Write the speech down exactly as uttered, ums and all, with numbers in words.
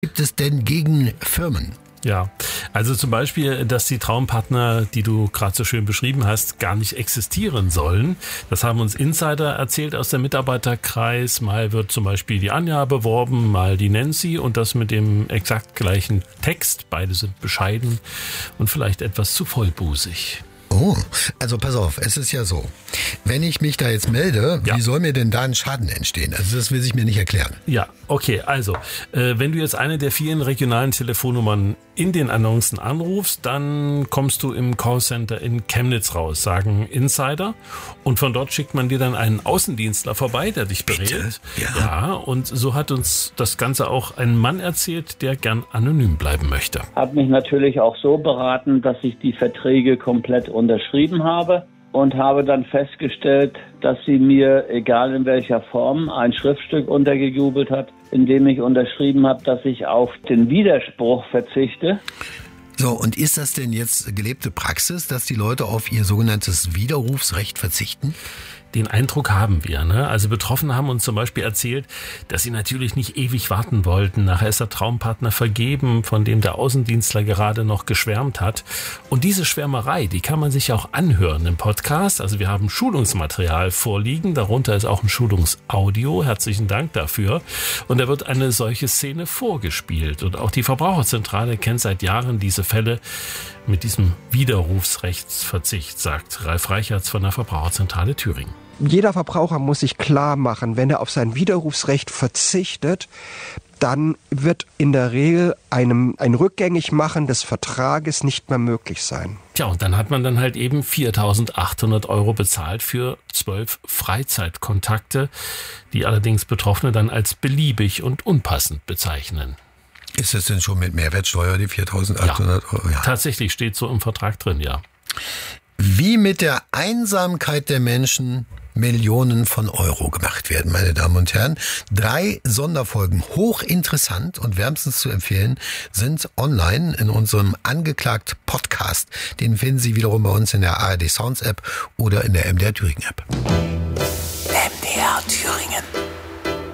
Gibt es denn gegen Firmen? Ja, also zum Beispiel, dass die Traumpartner, die du gerade so schön beschrieben hast, gar nicht existieren sollen. Das haben uns Insider erzählt aus dem Mitarbeiterkreis. Mal wird zum Beispiel die Anja beworben, mal die Nancy und das mit dem exakt gleichen Text. Beide sind bescheiden und vielleicht etwas zu vollbusig. Oh, also pass auf, es ist ja so, wenn ich mich da jetzt melde, ja. Wie soll mir denn da ein Schaden entstehen? Also das will sich mir nicht erklären. Ja, okay, also äh, wenn du jetzt eine der vielen regionalen Telefonnummern in den Annoncen anrufst, dann kommst du im Callcenter in Chemnitz raus, sagen Insider. Und von dort schickt man dir dann einen Außendienstler vorbei, der dich berät. Bitte? Ja. ja, und so hat uns das Ganze auch ein Mann erzählt, der gern anonym bleiben möchte. Hat mich natürlich auch so beraten, dass ich die Verträge komplett unterschrieben habe und habe dann festgestellt, dass sie mir, egal in welcher Form, ein Schriftstück untergejubelt hat, in dem ich unterschrieben habe, dass ich auf den Widerspruch verzichte. So, und ist das denn jetzt gelebte Praxis, dass die Leute auf ihr sogenanntes Widerrufsrecht verzichten? Den Eindruck haben wir, ne? Also Betroffene haben uns zum Beispiel erzählt, dass sie natürlich nicht ewig warten wollten. Nachher ist der Traumpartner vergeben, von dem der Außendienstler gerade noch geschwärmt hat. Und diese Schwärmerei, die kann man sich auch anhören im Podcast. Also wir haben Schulungsmaterial vorliegen, darunter ist auch ein Schulungsaudio. Herzlichen Dank dafür. Und da wird eine solche Szene vorgespielt. Und auch die Verbraucherzentrale kennt seit Jahren diese Fälle mit diesem Widerrufsrechtsverzicht, sagt Ralf Reichertz von der Verbraucherzentrale Thüringen. Jeder Verbraucher muss sich klar machen, wenn er auf sein Widerrufsrecht verzichtet, dann wird in der Regel einem, ein Rückgängigmachen des Vertrages nicht mehr möglich sein. Tja, und dann hat man dann halt eben viertausendachthundert Euro bezahlt für zwölf Freizeitkontakte, die allerdings Betroffene dann als beliebig und unpassend bezeichnen. Ist das denn schon mit Mehrwertsteuer, die viertausendachthundert Euro? Ja, tatsächlich steht so im Vertrag drin, ja. Wie mit der Einsamkeit der Menschen Millionen von Euro gemacht werden, meine Damen und Herren. Drei Sonderfolgen, hochinteressant und wärmstens zu empfehlen, sind online in unserem Angeklagt Podcast. Den finden Sie wiederum bei uns in der A R D Sounds App oder in der M D R Thüringen App. M D R Thüringen.